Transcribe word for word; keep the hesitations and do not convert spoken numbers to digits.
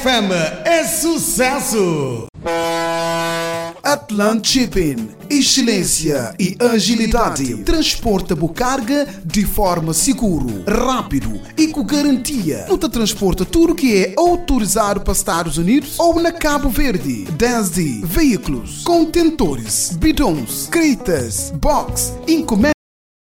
Fama é sucesso! Atlant Shipping, excelência e agilidade. Transporta a carga de forma seguro, rápido e com garantia. Não te transporta tudo que é autorizado para Estados Unidos ou na Cabo Verde. Desde veículos, contentores, bidões, cretas, box, encomendas.